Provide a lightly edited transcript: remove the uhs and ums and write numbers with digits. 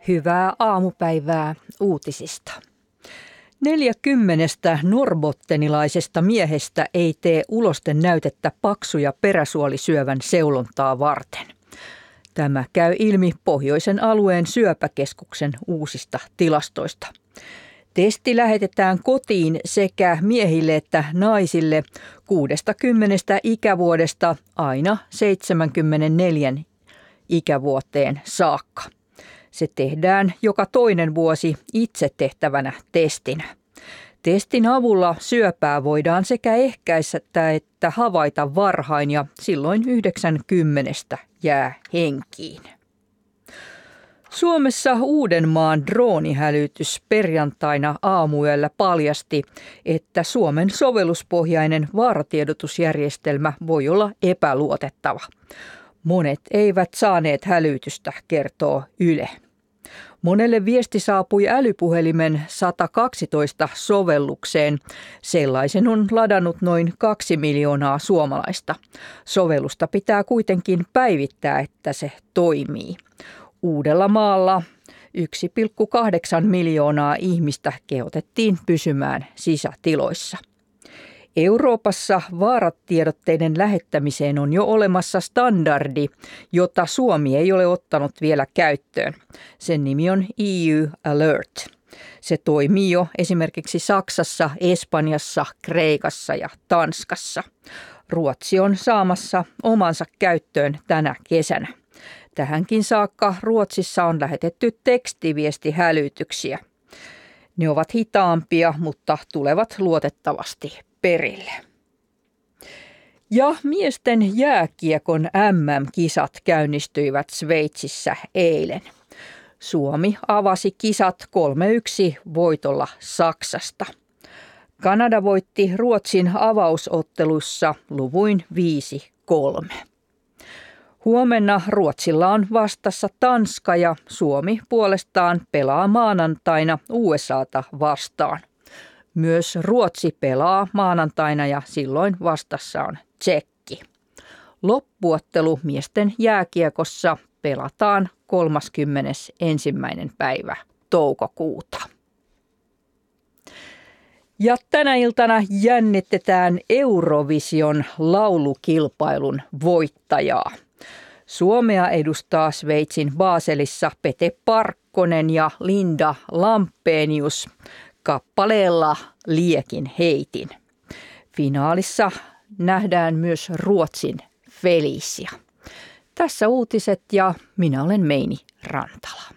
Hyvää aamupäivää uutisista. 40 norbottenilaisesta miehestä ei tee ulosten näytettä paksuja peräsuolisyövän seulontaa varten. Tämä käy ilmi Pohjoisen alueen syöpäkeskuksen uusista tilastoista. Testi lähetetään kotiin sekä miehille että naisille 60 ikävuodesta aina 74 ikävuoteen saakka. Se tehdään joka toinen vuosi itse tehtävänä testinä. Testin avulla syöpää voidaan sekä ehkäistä että havaita varhain ja silloin 90 jää henkiin. Suomessa Uudenmaan droonihälytys perjantaina aamuyöllä paljasti, että Suomen sovelluspohjainen vaaratiedotusjärjestelmä voi olla epäluotettava. Monet eivät saaneet hälytystä, kertoo Yle. Monelle viesti saapui älypuhelimen 112 sovellukseen. Sellaisen on ladannut noin 2 miljoonaa suomalaista. Sovellusta pitää kuitenkin päivittää, että se toimii. Uudellamaalla 1,8 miljoonaa ihmistä kehotettiin pysymään sisätiloissa. Euroopassa vaaratiedotteiden lähettämiseen on jo olemassa standardi, jota Suomi ei ole ottanut vielä käyttöön. Sen nimi on EU Alert. Se toimii jo esimerkiksi Saksassa, Espanjassa, Kreikassa ja Tanskassa. Ruotsi on saamassa omansa käyttöön tänä kesänä. Tähänkin saakka Ruotsissa on lähetetty tekstiviestihälytyksiä. Ne ovat hitaampia, mutta tulevat luotettavasti perille. Ja miesten jääkiekon MM-kisat käynnistyivät Sveitsissä eilen. Suomi avasi kisat 3-1 voitolla Saksasta. Kanada voitti Ruotsin avausottelussa luvuin 5-3. Huomenna Ruotsilla on vastassa Tanska ja Suomi puolestaan pelaa maanantaina USAta vastaan. Myös Ruotsi pelaa maanantaina ja silloin vastassa on Tsekki. Loppuottelu miesten jääkiekossa pelataan 31. päivä toukokuuta. Ja tänä iltana jännitetään Eurovision laulukilpailun voittajaa. Suomea edustaa Sveitsin Baselissa Pete Parkkonen ja Linda Lampenius kappaleella Liekin heitin. Finaalissa nähdään myös Ruotsin Felicia. Tässä uutiset ja minä olen Meini Rantala.